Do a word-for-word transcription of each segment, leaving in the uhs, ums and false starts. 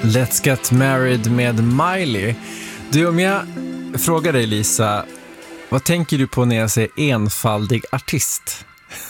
Let's Get Married med Miley. Du, om jag frågar dig, Lisa, vad tänker du på när jag säger enfaldig artist?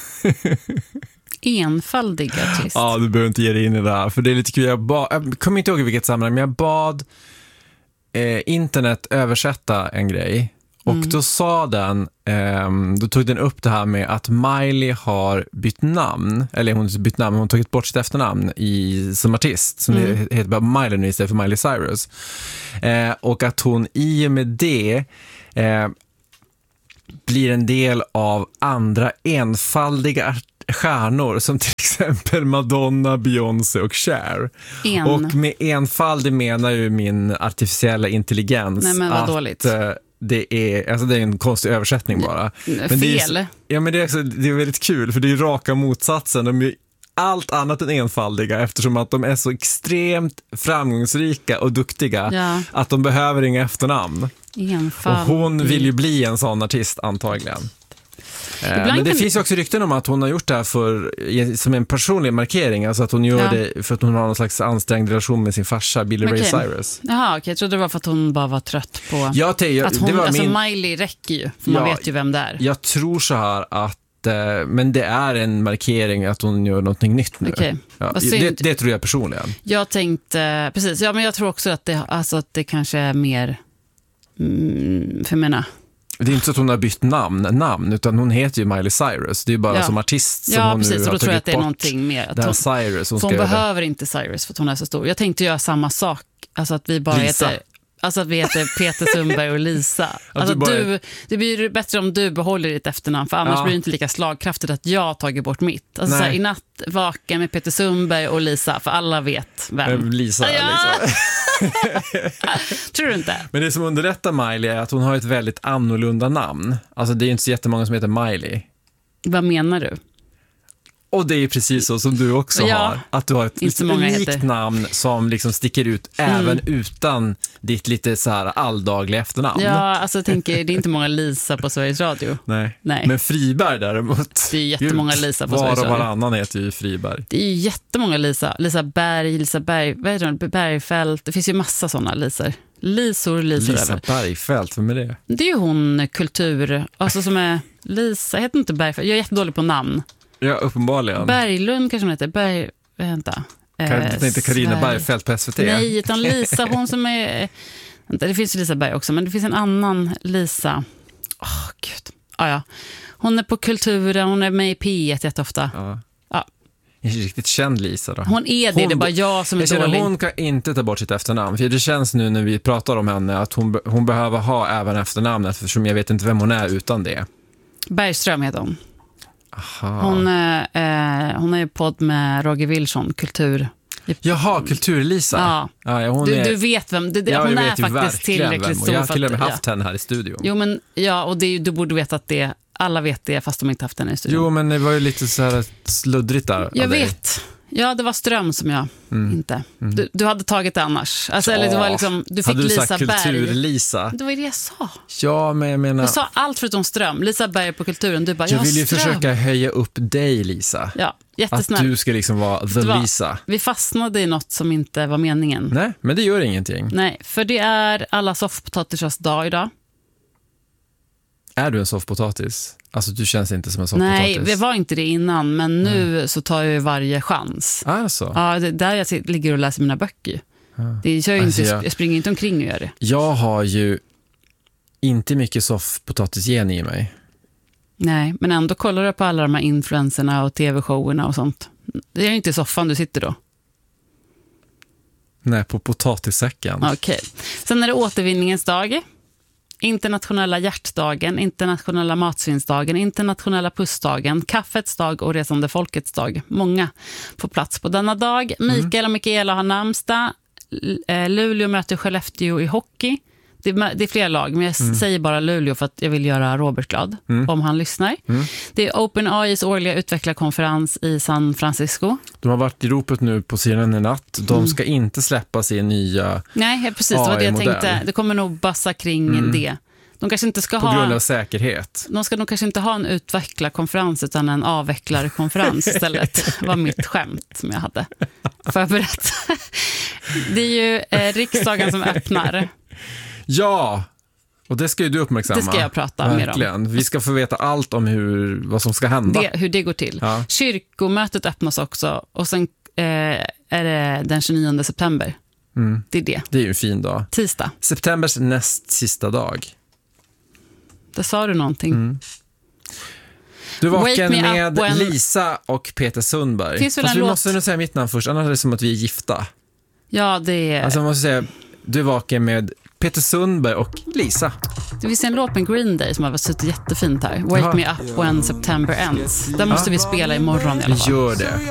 Enfaldig artist? Ja, du behöver inte ge dig in i det här, för det är lite kul. Jag, ba- jag kommer inte ihåg i vilket sammanhang, men jag bad eh, internet översätta en grej. Och mm. då sa den, eh, då tog den upp det här med att Miley har bytt namn, eller hon har bytt namn, hon har tagit bort sitt efternamn i, som artist, som mm. heter bara Miley nu istället för Miley Cyrus. Eh, och att hon i och med det eh, blir en del av andra enfaldiga art- stjärnor som till exempel Madonna, Beyoncé och Cher. En. Och med enfaldig menar ju min artificiella intelligens. Nej, men vad att dåligt. Det är, alltså det är en konstig översättning bara. Men men fel. Det är, ja, men det är, också, det är väldigt kul, för det är raka motsatsen. De är allt annat än enfaldiga, eftersom att de är så extremt framgångsrika och duktiga ja. Att de behöver inga efternamn. Enfald. Och hon vill ju bli en sån artist antagligen. Ibland men det kan... finns ju också rykten om att hon har gjort det här för, som en personlig markering, alltså att hon gör ja. det för att hon har någon slags ansträngd relation med sin farsa Billy okay. Ray Cyrus. Jaha, okej, okay. Jag trodde det var för att hon bara var trött på ja, te, jag, att hon, det var alltså min... Miley räcker ju, för ja, man vet ju vem det är. Jag tror så här att men det är en markering att hon gör någonting nytt nu. Okay. Ja, det, det tror jag personligen. Jag tänkte, precis, ja men jag tror också att det, alltså att det kanske är mer mm, för menar. Det är inte så att hon har bytt namn, namn utan hon heter ju Miley Cyrus. Det är bara ja. som artist som ja, hon precis, nu och då har tror jag tagit att det är någonting mer. Att den hon, Cyrus. Hon, hon behöver det. Inte Cyrus för att hon är så stor. Jag tänkte göra samma sak, alltså att vi bara Lisa. heter... Alltså att vi heter Peter Sundberg och Lisa. Alltså du bara... du, det blir bättre om du behåller ditt efternamn, för annars ja. blir det inte lika slagkraftigt att jag har tagit bort mitt. Alltså så här, i natt vaken med Peter Sundberg och Lisa, för alla vet vem. Lisa, ja. Lisa. Tror du inte? Men det som underlättar Miley är att hon har ett väldigt annorlunda namn. Alltså det är inte så jättemånga som heter Miley. Vad menar du? Och det är precis så som du också ja, har. Att du har ett lite unikt heter. namn som liksom sticker ut mm. även utan ditt lite så här alldagliga efternamn. Ja, alltså jag tänker, det är inte många Lisa på Sveriges Radio. Nej, Nej. Men Friberg däremot. Det är jättemånga Lisa på var Sveriges Radio. Var och varannan heter ju Friberg. Det är ju jättemånga Lisa. Lisa Berg, Lisa Berg, vad heter hon? Bergfält. Det finns ju massa sådana Lisor. Lisor, Lisor. Lisa över. Bergfält, vem är det? Det är ju hon kultur, alltså som är Lisa, heter inte Bergfält. Jag är jättedålig på namn. Ja, uppenbarligen. Berglund kanske hon heter. Berg, vänta. Jag tänkte Carina Bergfält på S V T. Nej, utan Lisa, hon som är... Vänta, det finns ju Lisa Berg också, men det finns en annan Lisa. Åh, oh, gud. Ah, ja. Hon är på kulturen, hon är med i P ett jätteofta. Ja. Ja. En riktigt känd Lisa då. Hon är det, hon, det är bara jag som är jag dålig. Hon kan inte ta bort sitt efternamn. För det känns nu när vi pratar om henne att hon, hon behöver ha även efternamnet, eftersom jag vet inte vem hon är utan det. Bergström heter hon. Aha. Hon, eh, hon är ju podd med Roger Wilson, kultur. Jaha, Kultur-Lisa. Ja. Ja, hon du, är... du vet vem. Det, ja, hon vet är faktiskt tillräckligt stor. Jag har till och med att, haft ja. henne här i studion. Jo, men ja, och det, du borde veta att det, alla vet det fast de inte haft henne i studion. Jo, men det var ju lite så här sluddrigt där. Jag vet. Ja, det var Ström som jag mm. inte. Mm. Du, du hade tagit det annars. Alltså, ja. eller det var liksom, du fick hade du Lisa sagt Berg. Kultur-Lisa? Det var ju det jag sa. Ja, men jag menar... Jag sa allt förutom Ström. Lisa Berg på kulturen. Du bara, jag vill ju Ström. försöka höja upp dig, Lisa. Ja, jättesnällt. Att du ska liksom vara the var, Lisa. Vi fastnade i något som inte var meningen. Nej, men det gör ingenting. Nej, för det är alla soffpotatisars dag idag. Är du en soffpotatis? Alltså du känns inte som en soffpotatis. Nej, det var inte det innan, men nu mm. så tar jag ju varje chans. Alltså. Ja, det är där jag ligger och läser mina böcker. Ja. Det jag, alltså, inte, jag... jag springer inte omkring och gör det. Jag har ju inte mycket soffpotatisgen i mig. Nej, men ändå kollar du på alla de här influencerna och tv-showerna och sånt. Det är ju inte i soffan du sitter då. Nej, på potatissäcken. Okej. Okay. Sen är det återvinningens dag. Internationella hjärtdagen, internationella matsvinnsdagen, internationella pussdagen, kaffets dag och resande folkets dag. Många får plats på denna dag. Mikael och Mikaela har namnsdag. Luleå möter Skellefteå i hockey. Det är, det är flera lag, men jag mm. säger bara Luleå för att jag vill göra Robert glad mm. om han lyssnar. Mm. Det är OpenAIs årliga utvecklarkonferens i San Francisco. De har varit i ropet nu på scenen i natt. De mm. ska inte släppa sin nya Nej, precis, det var det jag tänkte. Det kommer nog bassa kring mm. det. De kanske inte ska på ha... grund av säkerhet. De ska nog kanske inte ha en utvecklarkonferens utan en avvecklarkonferens istället. Det var mitt skämt som jag hade förberett. Det är ju eh, riksdagen som öppnar. Ja, och det ska ju du uppmärksamma. Det ska jag prata Verkligen. mer om. Vi ska få veta allt om hur, vad som ska hända. Det, hur det går till. Ja. Kyrkomötet öppnas också och sen eh, är det den tjugonionde september. Mm. Det är det. Det är ju en fin dag. Tisdag. Septembers näst sista dag. Där sa du någonting. Mm. Du är vaken Wake me med up when- Lisa och Peter Sundberg. Finns väl Fast en vi låt- måste nu säga mitt namn först, annars är det som att vi är gifta. Ja, det är... Alltså jag måste säga, du är vaken med Peter Sundberg och Lisa. Det finns en låt med Green Day som har suttit jättefint här. Wake Aha. me up when September ends. Den måste vi spela imorgon i alla fall. Gör det.